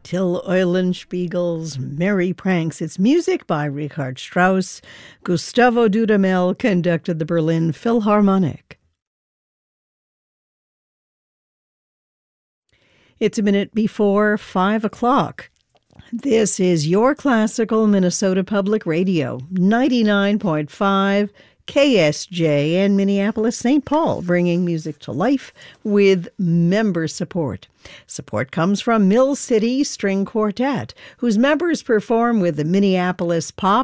Till Eulenspiegel's Merry Pranks. It's music by Richard Strauss. Gustavo Dudamel conducted the Berlin Philharmonic. It's a minute before 5 o'clock. This is your classical Minnesota Public Radio, 99.5 KSJ in Minneapolis, St. Paul, bringing music to life with member support. Support comes from Mill City String Quartet, whose members perform with the Minneapolis Pop